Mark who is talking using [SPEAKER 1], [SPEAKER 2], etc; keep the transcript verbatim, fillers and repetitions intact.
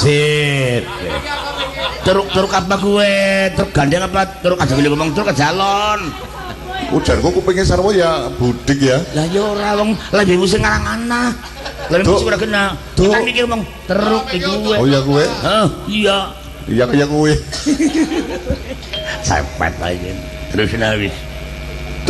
[SPEAKER 1] Sip. Truk-truk apa gue? Truk gandeng apa? Truk aja boleh ngomong truk ke jalon.
[SPEAKER 2] Ujarku kupingnya sarwa ya budik ya.
[SPEAKER 1] Lah ya ora wong lagi musim ngarang anak. Lah musim ora kena. Kan iki ngomong truk iki gue.
[SPEAKER 2] Oh ya gue?
[SPEAKER 1] Hah, iya.
[SPEAKER 2] Iya kaya gue.
[SPEAKER 1] Sepet lagi. Terus nabis.